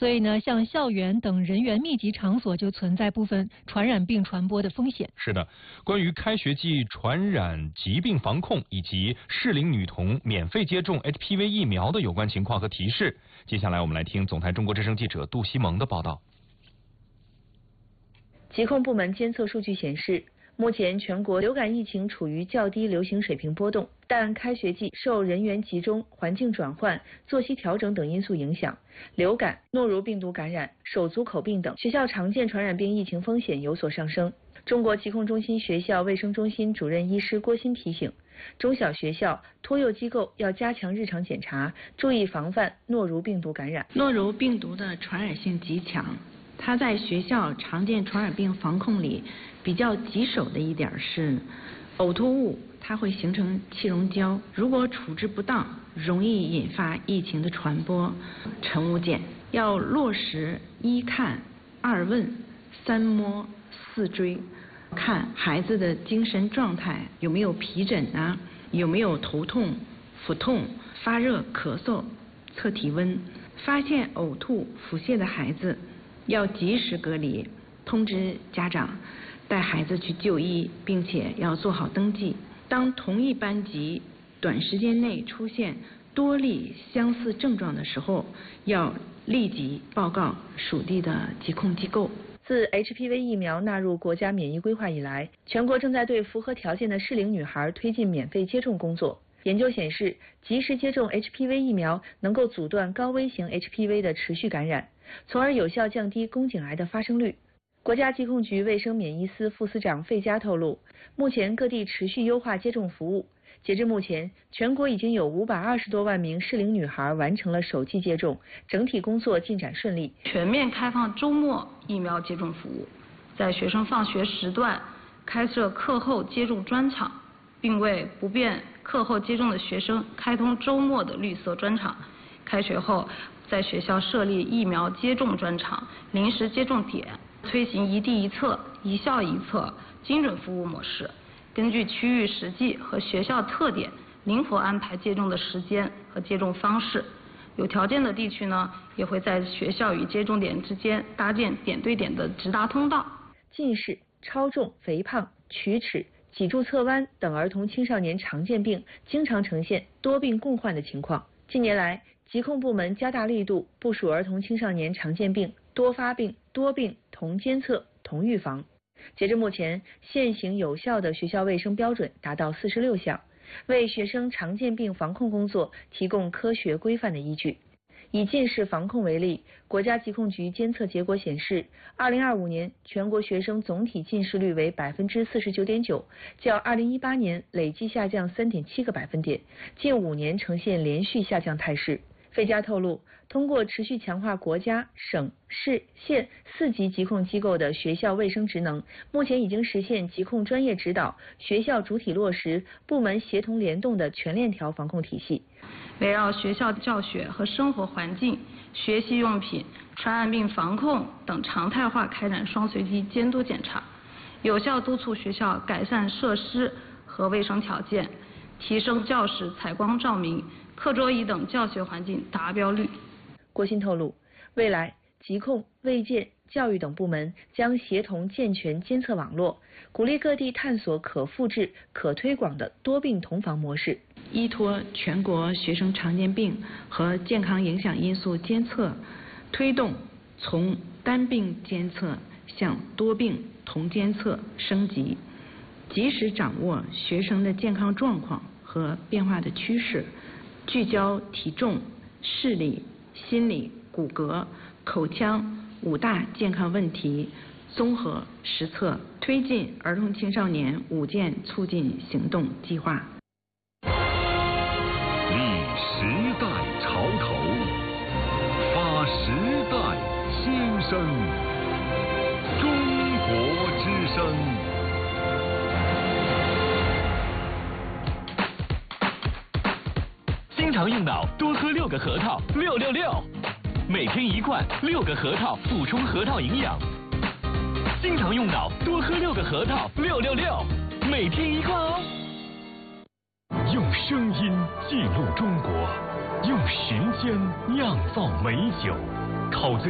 所以呢，像校园等人员密集场所就存在部分传染病传播的风险。 是的，关于开学季传染疾病防控以及适龄女童免费接种 HPV 疫苗的有关情况和提示，接下来我们来听总台中国之声记者杜西蒙的报道。 疾控部门监测数据显示，目前全国流感疫情处于较低流行水平波动，但开学季受人员集中、环境转换、作息调整等因素影响，流感、诺如病毒感染、手足口病等学校常见传染病疫情风险有所上升。中国疾控中心学校卫生中心主任医师郭鑫提醒，中小学校、托幼机构要加强日常检查，注意防范诺如病毒感染。 诺如病毒的传染性极强，它在学校常见传染病防控里比较棘手的一点是，呕吐物它会形成气溶胶，如果处置不当，容易引发疫情的传播。乘务检要落实1看、2问、3摸、4追，看孩子的精神状态有没有皮疹啊，有没有头痛、腹痛、发热、咳嗽，测体温，发现呕吐、腹泻的孩子要及时隔离，通知家长带孩子去就医，并且要做好登记。当同一班级短时间内出现多例相似症状的时候，要立即报告属地的疾控机构。 自 HPV 疫苗纳入国家免疫规划以来，全国正在对符合条件的适龄女孩推进免费接种工作。研究显示，及时接种 HPV 疫苗能够阻断高危型 HPV 的持续感染，从而有效降低宫颈癌的发生率。国家疾控局卫生免疫司副司长费佳透露，目前各地持续优化接种服务。截至目前，全国已经有520多万名适龄女孩完成了首剂接种，整体工作进展顺利。 全面开放周末疫苗接种服务，在学生放学时段开设课后接种专场，并为不便课后接种的学生开通周末的绿色专场。开学后，在学校设立疫苗接种专场、临时接种点，推行一地一策、一校一策精准服务模式。根据区域实际和学校特点，灵活安排接种的时间和接种方式。有条件的地区呢，也会在学校与接种点之间搭建点对点的直达通道。 近视、超重、肥胖、龋齿、脊柱侧弯等儿童青少年常见病经常呈现多病共患的情况。近年来，疾控部门加大力度部署儿童青少年常见病多发病、多病同监测、同预防。截至目前，现行有效的学校卫生标准达到46项，为学生常见病防控工作提供科学规范的依据。以近视防控为例，国家疾控局监测结果显示，2025年全国学生总体近视率为49.9%，较2018年累计下降3.7个百分点，近5年呈现连续下降态势。费佳透露，通过持续强化国家、省、市、县4级疾控机构的学校卫生职能，目前已经实现疾控专业指导、学校主体落实、部门协同联动的全链条防控体系。 围绕学校教学和生活环境、学习用品、传染病防控等常态化开展双随机监督检查，有效督促学校改善设施和卫生条件，提升教室采光照明、课桌椅等教学环境达标率。 郭鑫透露，未来疾控、卫健、教育等部门将协同健全监测网络，鼓励各地探索可复制、可推广的多病同防模式。 依托全国学生常见病和健康影响因素监测，推动从单病监测向多病同监测升级，及时掌握学生的健康状况和变化的趋势，聚焦体重、视力、心理、骨骼、口腔5大健康问题，综合实测，推进儿童青少年5健促进行动计划。 立时代潮头，发时代新生，中国之声。 经常用脑，多喝6个核桃，666，每天1罐，6个核桃补充核桃营养。经常用脑，多喝6个核桃，666，每天1罐哦。 用声音记录中国，用时间酿造美酒，考自